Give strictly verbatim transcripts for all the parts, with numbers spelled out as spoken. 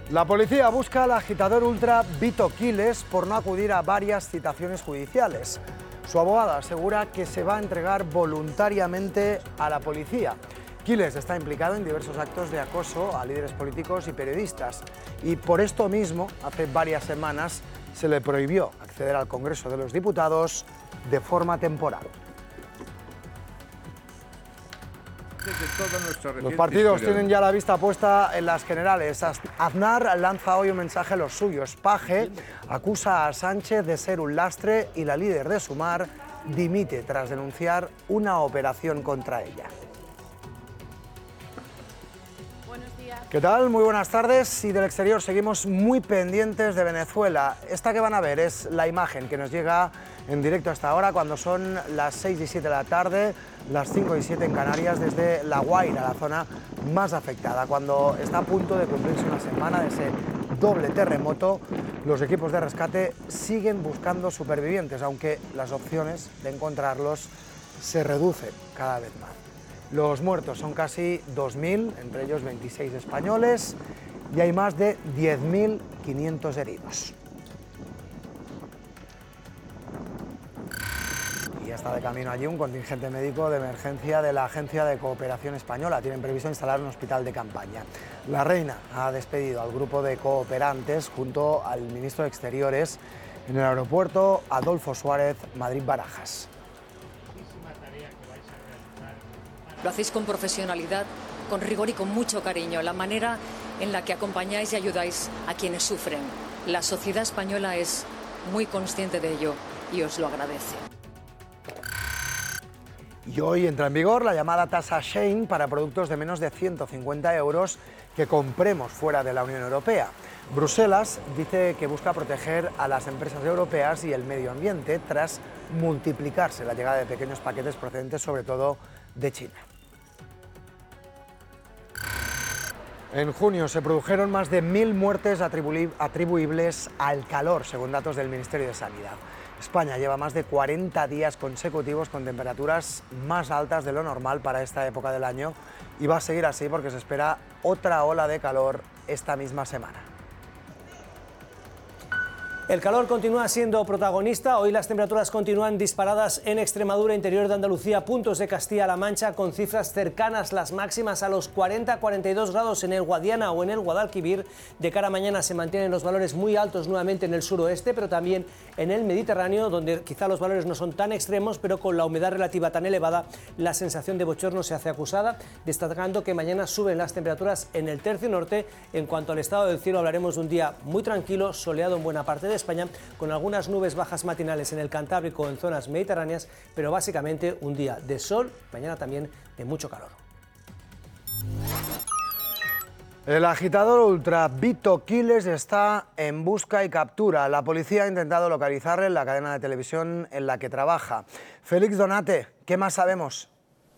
La policía busca al agitador ultra Vito Quiles por no acudir a varias citaciones judiciales. Su abogada asegura que se va a entregar voluntariamente a la policía. Quiles está implicado en diversos actos de acoso a líderes políticos y periodistas y por esto mismo, hace varias semanas, se le prohibió acceder al Congreso de los Diputados de forma temporal. Los partidos tienen ya la vista puesta en las generales. Aznar lanza hoy un mensaje a los suyos. Page acusa a Sánchez de ser un lastre y la líder de Sumar dimite tras denunciar una operación contra ella. ¿Qué tal? Muy buenas tardes. Y del exterior seguimos muy pendientes de Venezuela. Esta que van a ver es la imagen que nos llega en directo hasta ahora, cuando son las seis y siete de la tarde, las cinco y siete en Canarias, desde La Guaira, la zona más afectada. Cuando está a punto de cumplirse una semana de ese doble terremoto, los equipos de rescate siguen buscando supervivientes, aunque las opciones de encontrarlos se reducen cada vez más. Los muertos son casi dos mil, entre ellos veintiséis españoles, y hay más de diez mil quinientos heridos. Y ya está de camino allí un contingente médico de emergencia de la Agencia de Cooperación Española. Tienen previsto instalar un hospital de campaña. La Reina ha despedido al grupo de cooperantes junto al ministro de Exteriores en el aeropuerto Adolfo Suárez, Madrid-Barajas. Lo hacéis con profesionalidad, con rigor y con mucho cariño. La manera en la que acompañáis y ayudáis a quienes sufren. La sociedad española es muy consciente de ello y os lo agradece. Y hoy entra en vigor la llamada tasa Shein para productos de menos de ciento cincuenta euros que compremos fuera de la Unión Europea. Bruselas dice que busca proteger a las empresas europeas y el medio ambiente tras multiplicarse la llegada de pequeños paquetes procedentes sobre todo de China. En junio se produjeron más de mil muertes atribuibles al calor, según datos del Ministerio de Sanidad. España lleva más de cuarenta días consecutivos con temperaturas más altas de lo normal para esta época del año y va a seguir así porque se espera otra ola de calor esta misma semana. El calor continúa siendo protagonista. Hoy las temperaturas continúan disparadas en Extremadura, interior de Andalucía, puntos de Castilla-La Mancha, con cifras cercanas las máximas a los cuarenta a cuarenta y dos grados en el Guadiana o en el Guadalquivir. De cara a mañana se mantienen los valores muy altos nuevamente en el suroeste, pero también en el Mediterráneo, donde quizá los valores no son tan extremos, pero con la humedad relativa tan elevada, la sensación de bochorno se hace acusada, destacando que mañana suben las temperaturas en el tercio norte. En cuanto al estado del cielo, hablaremos de un día muy tranquilo, soleado en buena parte de España, con algunas nubes bajas matinales en el Cantábrico o en zonas mediterráneas, pero básicamente un día de sol, mañana también de mucho calor. El agitador ultra Vito Quiles está en busca y captura. La policía ha intentado localizarle en la cadena de televisión en la que trabaja. Félix Donate, ¿qué más sabemos?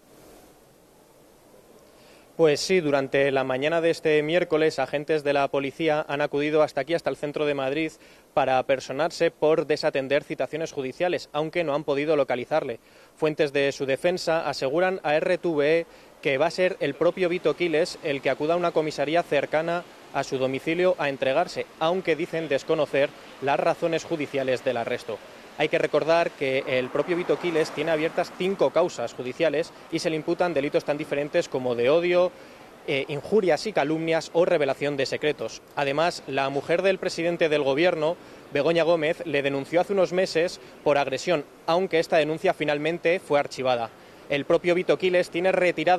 Pues sí, durante la mañana de este miércoles, agentes de la policía han acudido hasta aquí, hasta el centro de Madrid, para apersonarse por desatender citaciones judiciales, aunque no han podido localizarle. Fuentes de su defensa aseguran a R T V E que va a ser el propio Vito Quiles el que acuda a una comisaría cercana a su domicilio a entregarse, aunque dicen desconocer las razones judiciales del arresto. Hay que recordar que el propio Vito Quiles tiene abiertas cinco causas judiciales y se le imputan delitos tan diferentes como de odio, eh, injurias y calumnias o revelación de secretos. Además, la mujer del presidente del gobierno, Begoña Gómez, le denunció hace unos meses por agresión, aunque esta denuncia finalmente fue archivada. El propio Vito Quiles tiene retirada